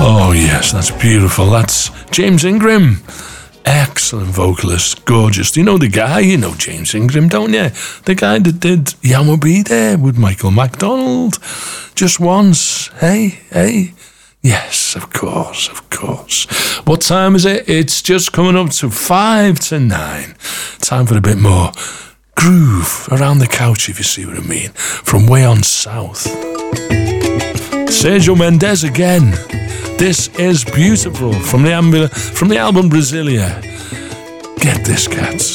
Oh, yes, that's beautiful. That's James Ingram. Excellent vocalist, gorgeous. You know the guy, you know James Ingram, don't you? The guy that did Yama Be There with Michael McDonald. Just once, hey? Yes, of course. What time is it? It's just coming up to 5 to 9. Time for a bit more groove around the couch, if you see what I mean. From way on south. Sergio Mendes again. This is beautiful from the album Brasilia. Get this, cats.